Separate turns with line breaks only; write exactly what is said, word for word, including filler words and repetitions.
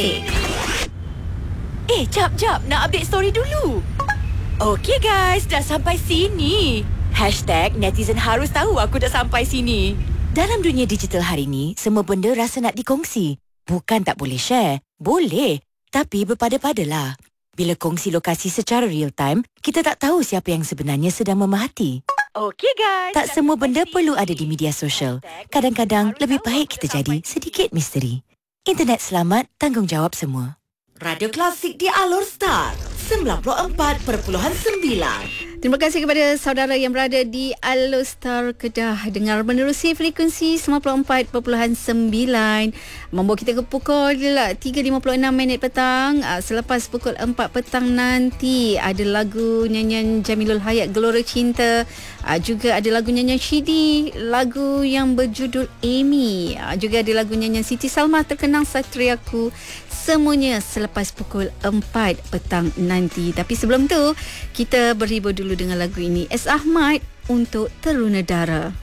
Klasik.
Eh, jap-jap. Nak update story dulu. Okey guys, dah sampai sini. Hashtag netizen harus tahu aku dah sampai sini. Dalam dunia digital hari ni, semua benda rasa nak dikongsi. Bukan tak boleh share. Boleh. Tapi berpada-padalah. Bila kongsi lokasi secara real time, kita tak tahu siapa yang sebenarnya sedang memerhati. Okey guys. Tak semua benda perlu ada di media sosial. Kadang-kadang lebih baik kita jadi sedikit misteri. Internet selamat, tanggungjawab semua.
Radio Klasik di Alor Star sembilan puluh empat perpuluhan sembilan.
Terima kasih kepada saudara yang berada di Alor Star Kedah. Dengar menerusi frekuensi sembilan puluh empat perpuluhan sembilan. Membawa kita ke pukul tiga lima puluh enam minit petang. Selepas pukul empat petang nanti ada lagu nyanyian Jamilul Hayat Gelora Cinta. Juga ada lagu nyanyian Shidi, lagu yang berjudul Amy. Juga ada lagu nyanyian Siti Salma Terkenang Satriaku. Semuanya selepas pukul empat petang nanti. Tapi sebelum tu, kita berhibur dulu dengan lagu ini. S. Ahmad untuk Teruna Dara.